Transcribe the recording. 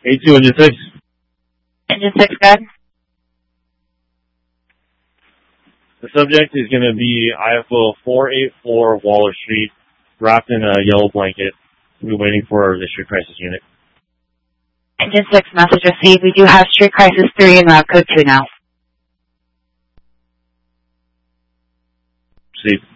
A2, Engine 6. Engine 6, good. The subject is going to be IFO 484 Waller Street, wrapped in a yellow blanket. We're waiting for the street crisis unit. Engine 6, message received. We do have street crisis 3 and route code 2 now. Received.